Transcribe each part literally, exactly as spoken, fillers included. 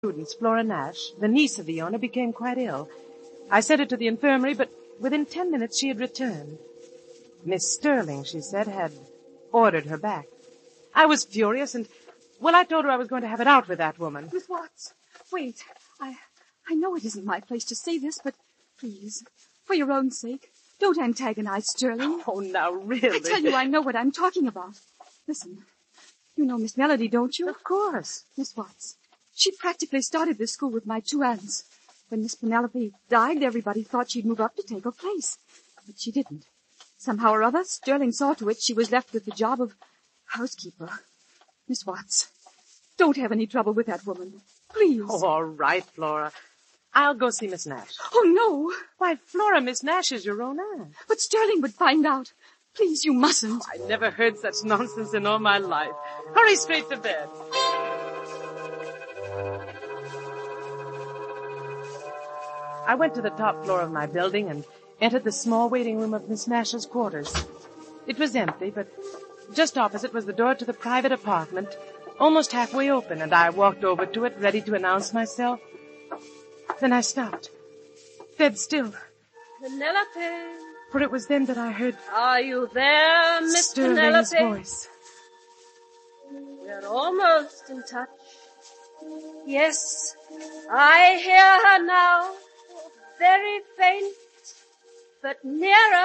students, Flora Nash, the niece of the owner, became quite ill. I sent her to the infirmary, but within ten minutes she had returned. Miss Sterling, she said, had ordered her back. I was furious, and, well, I told her I was going to have it out with that woman. Miss Watts, wait. I, I know it isn't my place to say this, but please, for your own sake, don't antagonize Sterling. Oh, now, really? I tell you, I know what I'm talking about. Listen, you know Miss Melody, don't you? Of course. Miss Watts, she practically started this school with my two aunts. When Miss Penelope died, everybody thought she'd move up to take her place. But she didn't. Somehow or other, Sterling saw to it she was left with the job of housekeeper. Miss Watts, don't have any trouble with that woman. Please. Oh, all right, Flora. I'll go see Miss Nash. Oh, no. Why, Flora, Miss Nash is your own aunt. But Sterling would find out. Please, you mustn't. I never heard such nonsense in all my life. Hurry straight to bed. I went to the top floor of my building and entered the small waiting room of Miss Nash's quarters. It was empty, but just opposite was the door to the private apartment, almost halfway open, and I walked over to it, ready to announce myself. Then I stopped, dead still. Penelope. For it was then that I heard... Are you there, Miss Sterling's Penelope? voice. We're almost in touch. Yes, I hear her now. Very faint, but nearer,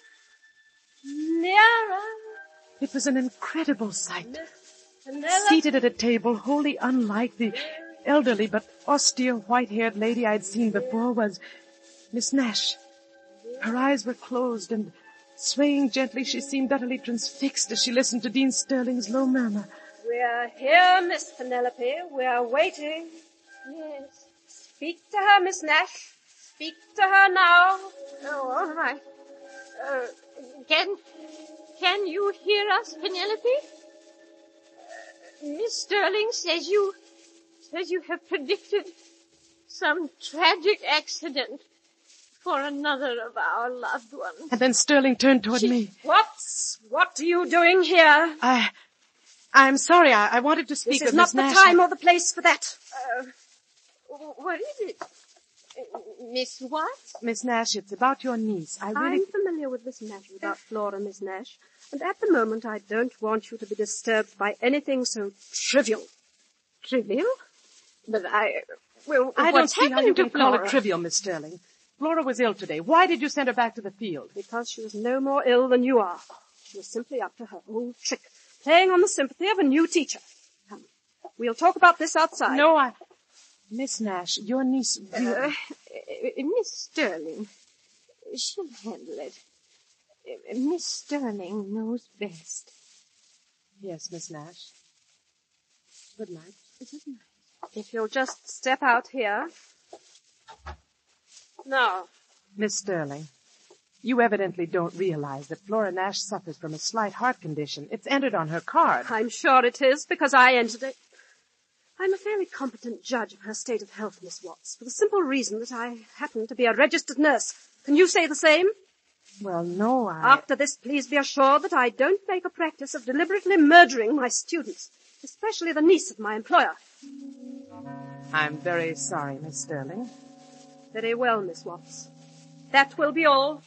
nearer. It was an incredible sight. Miss Penelope. Seated at a table wholly unlike the elderly but austere white-haired lady I'd seen before was Miss Nash. Her eyes were closed, and swaying gently, she seemed utterly transfixed as she listened to Dean Sterling's low murmur. We're here, Miss Penelope. We're waiting. Yes. Speak to her, Miss Nash. Speak to her now. Oh, all right. Uh, can, can you hear us, Penelope? Uh, Miss Sterling says you, says you have predicted some tragic accident for another of our loved ones. And then Sterling turned toward She, me. What's, what are you doing here? I, I'm sorry. I, I wanted to speak This is with not Miss the Nash. time or the place for that. Uh, what is it? Uh, Miss what? Miss Nash, it's about your niece. I really... I'm familiar with this matter about Flora, Miss Nash, and at the moment I don't want you to be disturbed by anything so trivial. Trivial? But I... Well, I don't what's see how you happened to can call Flora? it trivial, Miss Sterling. Flora was ill today. Why did you send her back to the field? Because she was no more ill than you are. She was simply up to her old trick, playing on the sympathy of a new teacher. Come, we'll talk about this outside. No, I... Miss Nash, your niece... Really... Uh, uh, Miss Sterling, she'll handle it. Uh, Miss Sterling knows best. Yes, Miss Nash. Good night. Good night. If you'll just step out here. Now, Miss Sterling, you evidently don't realize that Flora Nash suffers from a slight heart condition. It's entered on her card. I'm sure it is, because I entered it. I'm a fairly competent judge of her state of health, Miss Watts, for the simple reason that I happen to be a registered nurse. Can you say the same? Well, no, I... After this, please be assured that I don't make a practice of deliberately murdering my students, especially the niece of my employer. I'm very sorry, Miss Sterling. Very well, Miss Watts. That will be all.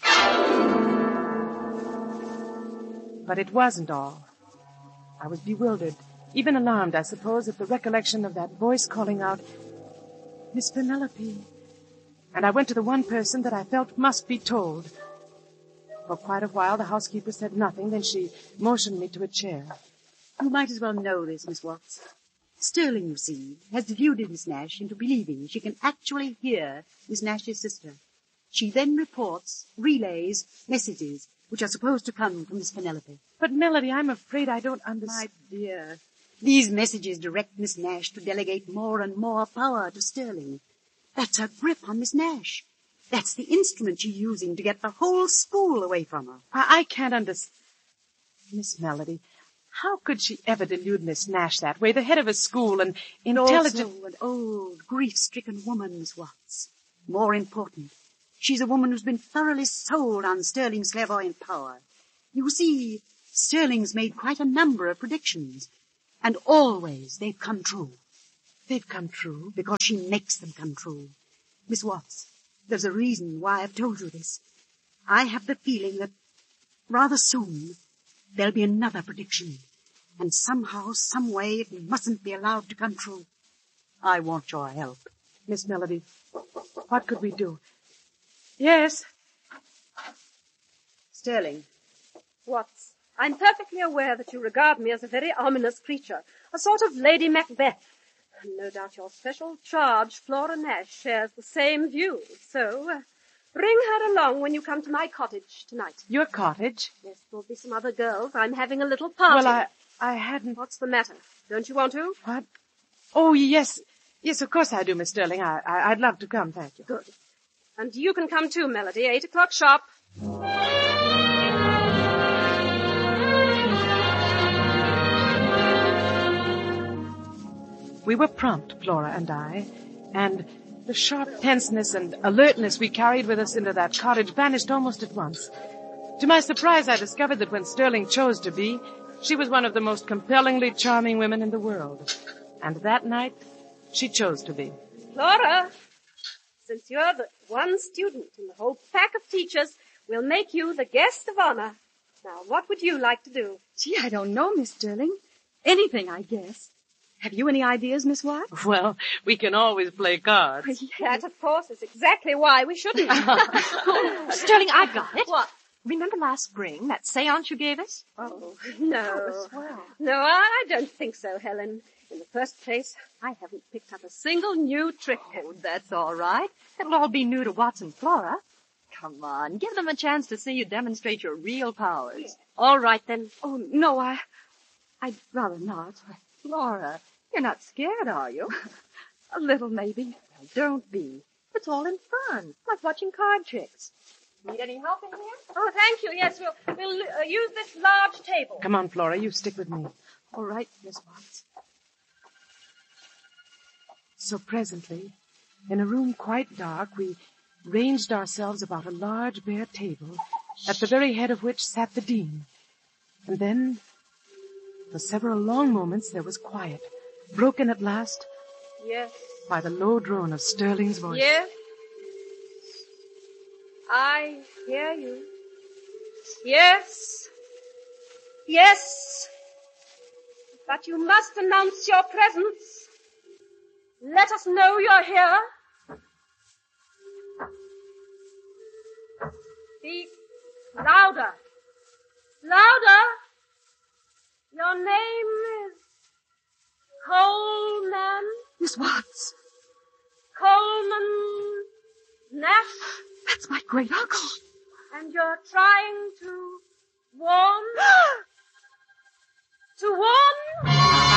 But it wasn't all. I was bewildered, even alarmed, I suppose, at the recollection of that voice calling out, Miss Penelope. And I went to the one person that I felt must be told. For quite a while, the housekeeper said nothing, then she motioned me to a chair. You might as well know this, Miss Watts. Sterling, you see, has deluded Miss Nash into believing she can actually hear Miss Nash's sister. She then reports, relays, messages, which are supposed to come from Miss Penelope. But, Melody, I'm afraid I don't understand. My dear, these messages direct Miss Nash to delegate more and more power to Sterling. That's her grip on Miss Nash. That's the instrument she's using to get the whole school away from her. I, I can't understand. Miss Melody, how could she ever delude Miss Nash that way, the head of a school, and intelligent... Also an old, grief-stricken woman, Miss Watts. More important, she's a woman who's been thoroughly sold on Sterling's clairvoyant power. You see, Sterling's made quite a number of predictions, and always they've come true. they've come true? Because she makes them come true. Miss Watts, there's a reason why I've told you this. I have the feeling that rather soon there'll be another prediction. And somehow, some way, it mustn't be allowed to come true. I want your help. Miss Melody, what could we do? Yes? Sterling. Watts, I'm perfectly aware that you regard me as a very ominous creature, a sort of Lady Macbeth. And no doubt your special charge, Flora Nash, shares the same views. So, uh, bring her along when you come to my cottage tonight. Your cottage? Yes, there'll be some other girls. I'm having a little party. Well, I, I hadn't... What's the matter? Don't you want to? What? Oh, yes. Yes, of course I do, Miss Sterling. I, I, I'd love to come, thank you. Good. And you can come too, Melody. Eight o'clock sharp. We were prompt, Flora and I, and the sharp tenseness and alertness we carried with us into that cottage vanished almost at once. To my surprise, I discovered that when Sterling chose to be, she was one of the most compellingly charming women in the world. And that night, she chose to be. Flora, since you're the one student in the whole pack of teachers, we'll make you the guest of honor. Now, what would you like to do? Gee, I don't know, Miss Sterling. Anything, I guess. Have you any ideas, Miss Watts? Well, we can always play cards. That, of course, is exactly why we shouldn't. Sterling, I got it. What? Remember last spring, that seance you gave us? Oh, no. No, I don't think so, Helen. In the first place, I haven't picked up a single new trick. Oh, that's all right. It'll all be new to Watts and Flora. Come on, give them a chance to see you demonstrate your real powers. All right, then. Oh, no, I... I'd rather not. Flora, you're not scared, are you? A little, maybe. Well, don't be. It's all in fun, like watching card tricks. Need any help in here? Oh, thank you. Yes, we'll, we'll uh, use this large table. Come on, Flora, you stick with me. All right, Miss Watts. So presently, in a room quite dark, we ranged ourselves about a large bare table, at the very head of which sat the dean. And then, for several long moments, there was quiet, broken at last Yes. by the low drone of Sterling's voice. Yes. I hear you. Yes. Yes. But you must announce your presence. Let us know you're here. Speak louder. Louder. Your name is Coleman. Miss Watts, Coleman Nash. that's my great uncle. And you're trying to warn? to warn?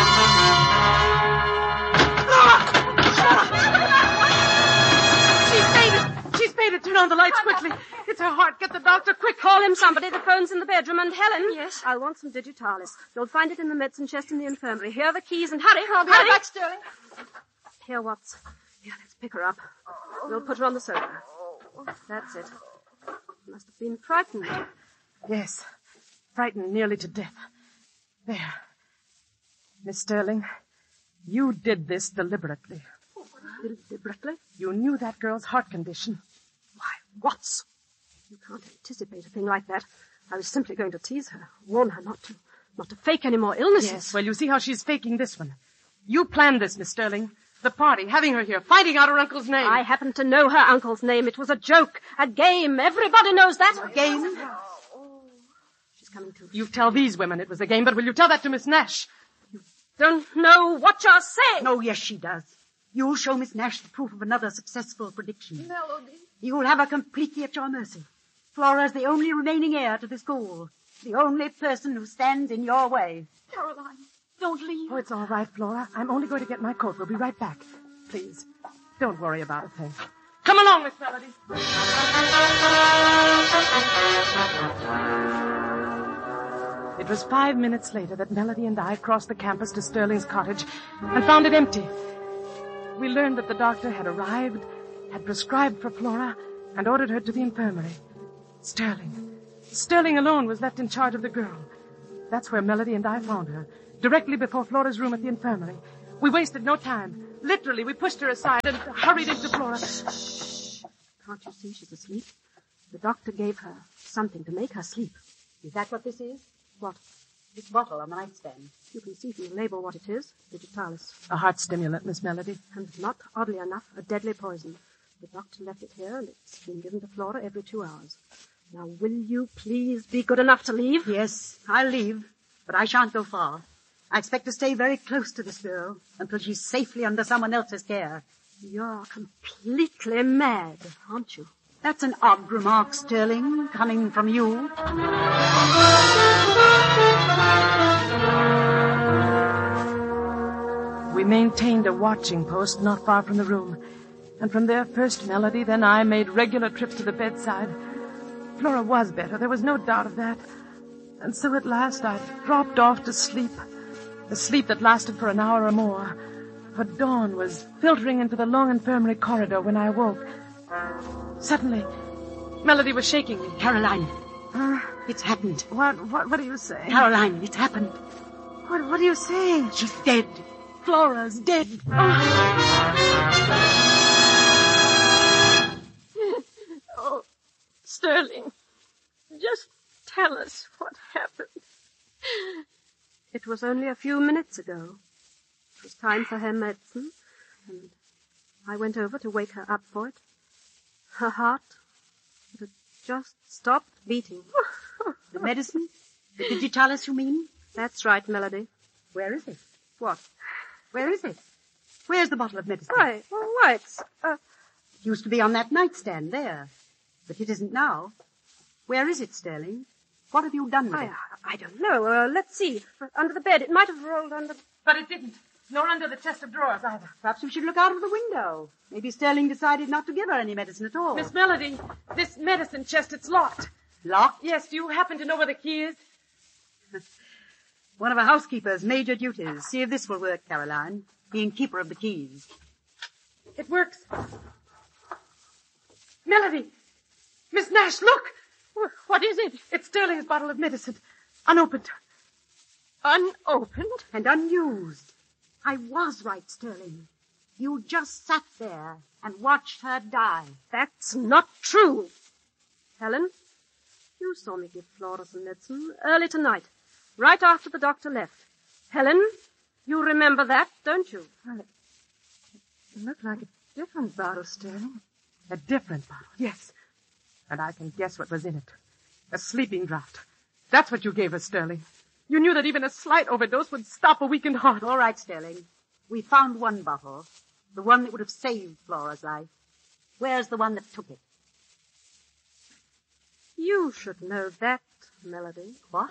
She's faded! She's faded! Turn on the lights quickly! It's her heart! Get the doctor, quick! Call him somebody. The phone's in the bedroom. And Helen. Yes? I'll want some digitalis. You'll find it in the medicine chest in the infirmary. Here are the keys and hurry. I'll be hurry. right back, Sterling. Here, Watts. Here, let's pick her up. We'll put her on the sofa. That's it. She must have been frightened. Yes, frightened nearly to death. There. Miss Sterling, you did this deliberately. Deliberately? You knew that girl's heart condition. Why, Watts? You can't anticipate a thing like that. I was simply going to tease her, warn her not to, not to fake any more illnesses. Yes, well, you see how she's faking this one. You planned this, Miss Sterling. The party, having her here, finding out her uncle's name. I happen to know her uncle's name. It was a joke, a game. Everybody knows that. A game? She's coming to. You tell these women it was a game, but will you tell that to Miss Nash? Don't know what you're saying. Oh, yes, she does. You'll show Miss Nash the proof of another successful prediction. Melody. You'll have her completely at your mercy. Flora's the only remaining heir to the school. The only person who stands in your way. Caroline, don't leave. Oh, it's all right, Flora. I'm only going to get my coat. We'll be right back. Please, don't worry about a thing. Come along, Miss Melody. It was five minutes later that Melody and I crossed the campus to Sterling's cottage and found it empty. We learned that the doctor had arrived, had prescribed for Flora, and ordered her to the infirmary. Sterling. Sterling alone was left in charge of the girl. That's where Melody and I found her, directly before Flora's room at the infirmary. We wasted no time. Literally, we pushed her aside and hurried into Flora. Can't you see she's asleep? The doctor gave her something to make her sleep. Is that what this is? What? This bottle on the nightstand. You can see from the label what it is. Digitalis. A heart stimulant, Miss Melody. And not, oddly enough, a deadly poison. The doctor left it here, and it's been given to Flora every two hours. Now, will you please be good enough to leave? Yes, I'll leave, but I shan't go far. I expect to stay very close to this girl until she's safely under someone else's care. You're completely mad, aren't you? That's an odd remark, Sterling, coming from you. We maintained a watching post not far from the room, and from there first Melody, then I made regular trips to the bedside. Flora was better, there was no doubt of that. And so at last I dropped off to sleep, a sleep that lasted for an hour or more. For dawn was filtering into the long infirmary corridor when I awoke. Suddenly, Melody was shaking me. Caroline, Uh, it's happened. what, what, what are you saying? Caroline, it's happened. What, what are you saying? She's dead. Flora's dead. Oh, Sterling, just tell us what happened. It was only a few minutes ago. It was time for her medicine, and I went over to wake her up for it. Her heart it had just stopped beating. The medicine? The digitalis, you mean? That's right, Melody. Where is it? What? Where is it? Where's the bottle of medicine? Why? Oh, why, it's, uh, It used to be on that nightstand there. But it isn't now. Where is it, Sterling? What have you done with I, it? I don't know. Uh, let's see. Under the bed. It might have rolled under... But it didn't, nor under the chest of drawers either. Perhaps we should look out of the window. Maybe Sterling decided not to give her any medicine at all. Miss Melody, this medicine chest, it's locked. Locked? Yes, do you happen to know where the key is? One of a housekeeper's major duties. See if this will work, Caroline. Being keeper of the keys. It works. Melody! Miss Nash, look! What is it? It's Sterling's bottle of medicine. Unopened. Unopened? And unused. I was right, Sterling. You just sat there and watched her die. That's not true. Helen, you saw me give Flora some medicine early tonight, right after the doctor left. Helen, you remember that, don't you? Well, it, it looked like a different bottle, Sterling. A different bottle, yes. And I can guess what was in it. A sleeping draught. That's what you gave us, Sterling. You knew that even a slight overdose would stop a weakened heart. All right, Sterling. We found one bottle. The one that would have saved Flora's life. Where's the one that took it? You should know that, Melody. What?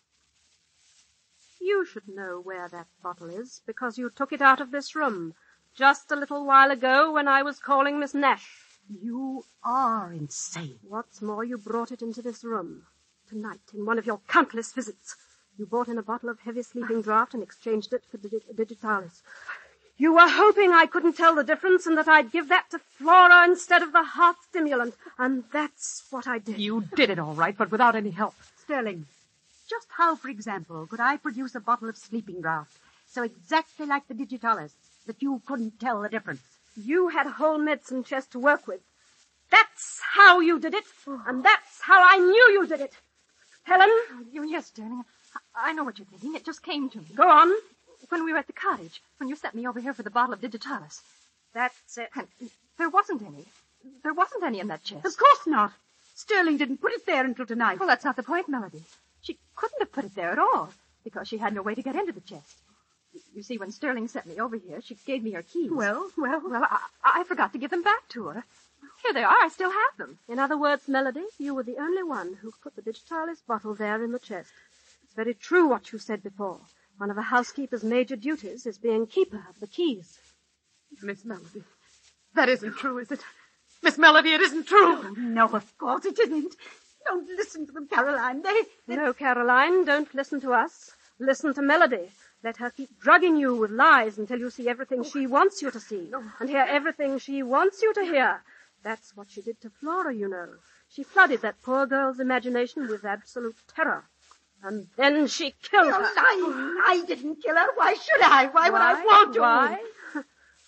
You should know where that bottle is, because you took it out of this room just a little while ago when I was calling Miss Nash. You are insane. What's more, you brought it into this room tonight in one of your countless visits. You brought in a bottle of heavy sleeping draught and exchanged it for digi- digitalis. You were hoping I couldn't tell the difference and that I'd give that to Flora instead of the heart stimulant. And that's what I did. You did it all right, but without any help. Sterling, just how, for example, could I produce a bottle of sleeping draught so exactly like the digitalis that you couldn't tell the difference? You had a whole medicine chest to work with. That's how you did it. And that's how I knew you did it. Helen? Oh, yes, darling. I, I know what you're thinking. It just came to me. Go on. When we were at the cottage, when you sent me over here for the bottle of digitalis. That's it. And there wasn't any. There wasn't any in that chest. Of course not. Sterling didn't put it there until tonight. Well, that's not the point, Melody. She couldn't have put it there at all, because she had no way to get into the chest. You see, when Sterling sent me over here, she gave me her keys. Well, well, Well, I, I forgot to give them back to her. Here they are. I still have them. In other words, Melody, you were the only one who put the digitalis bottle there in the chest. It's very true what you said before. One of a housekeeper's major duties is being keeper of the keys. Miss Melody, that isn't true, is it? Miss Melody, it isn't true. no, of course it isn't. Don't listen to them, Caroline. They, they... No, Caroline, don't listen to us. Listen to Melody. Let her keep drugging you with lies until you see everything she wants you to see and hear everything she wants you to hear. That's what she did to Flora, you know. She flooded that poor girl's imagination with absolute terror. And then she killed her. I, I didn't kill her. Why should I? Why, Why? would I want to? Why?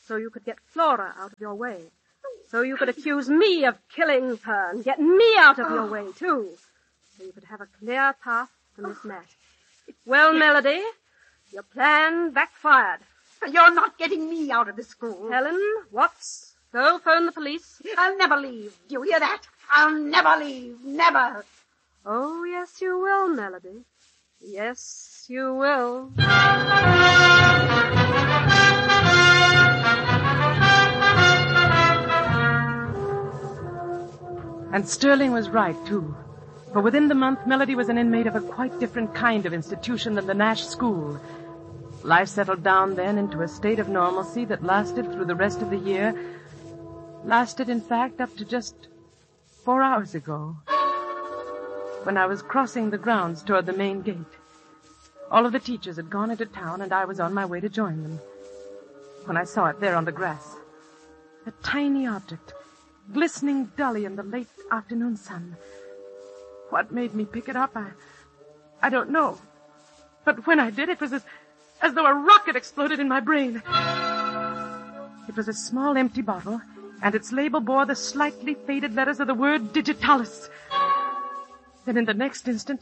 so you could get Flora out of your way. So you could accuse me of killing her and get me out of your way, too. So you could have a clear path to Miss Nash. Well, Melody, your plan backfired. You're not getting me out of the school. Helen, Watts, go phone the police. I'll never leave. Do you hear that? I'll never leave. Never. Oh, yes, you will, Melody. Yes, you will. And Sterling was right, too. For within the month, Melody was an inmate of a quite different kind of institution than the Nash School. Life settled down then into a state of normalcy that lasted through the rest of the year. Lasted, in fact, up to just four hours ago, when I was crossing the grounds toward the main gate. All of the teachers had gone into town, and I was on my way to join them, when I saw it there on the grass. A tiny object, glistening dully in the late afternoon sun. What made me pick it up, I, I don't know. But when I did, it was as, as though a rocket exploded in my brain. It was a small empty bottle, and its label bore the slightly faded letters of the word Digitalis. Then in the next instant...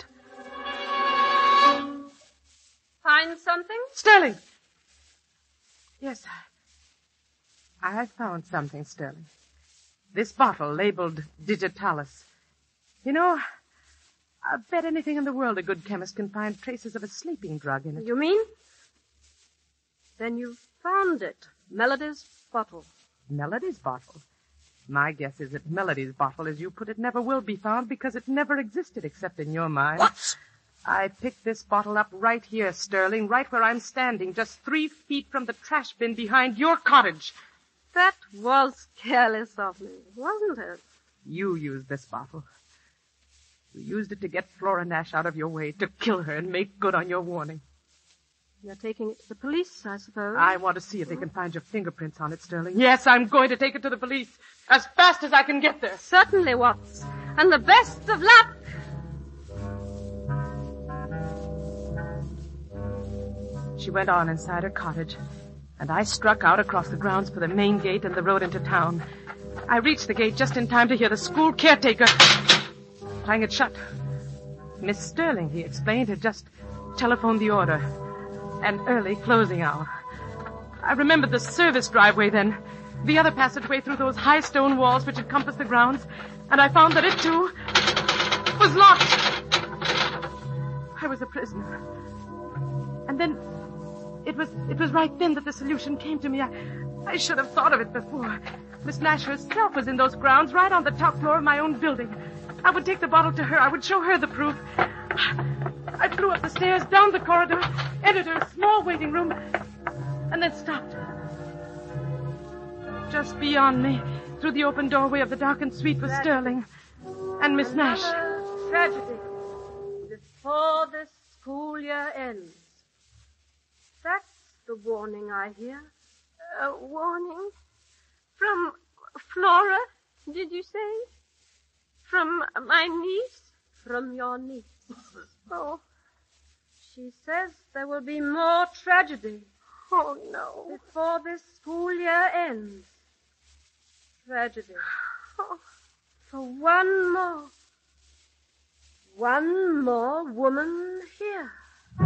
Find something? Sterling! Yes, I, I found something, Sterling. This bottle labeled Digitalis. You know, I'll bet anything in the world a good chemist can find traces of a sleeping drug in it. You mean? Then you found it. Melody's bottle. Melody's bottle? My guess is that Melody's bottle, as you put it, never will be found because it never existed except in your mind. What? I picked this bottle up right here, Sterling, right where I'm standing, just three feet from the trash bin behind your cottage. That was careless of me, wasn't it? You used this bottle. You used it to get Flora Nash out of your way, to kill her and make good on your warning. You're taking it to the police, I suppose? I want to see if they can find your fingerprints on it, Sterling. Yes, I'm going to take it to the police as fast as I can get there. Certainly, Watts. And the best of luck! She went on inside her cottage, and I struck out across the grounds for the main gate and the road into town. I reached the gate just in time to hear the school caretaker tying it shut. Miss Sterling, he explained, had just telephoned the order. An early closing hour. I remembered the service driveway then, the other passageway through those high stone walls which encompassed the grounds, and I found that it, too, was locked. I was a prisoner. And then, it was it was right then that the solution came to me. I, I should have thought of it before. Miss Nash herself was in those grounds, right on the top floor of my own building. I would take the bottle to her. I would show her the proof. I flew up the stairs, down the corridor, entered her small waiting room, and then stopped. Just beyond me, through the open doorway of the darkened suite, was Sterling and Miss Nash. Another tragedy before this school year ends. That's the warning I hear. A warning? From Flora, did you say? From my niece? From your niece. Oh. She says there will be more tragedy. Oh, no. Before this school year ends. Tragedy. Oh. For one more. One more woman here.